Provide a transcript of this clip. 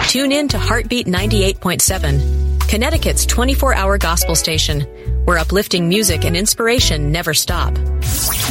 Tune in to Heartbeat 98.7, Connecticut's 24-hour gospel station, where uplifting music and inspiration never stop.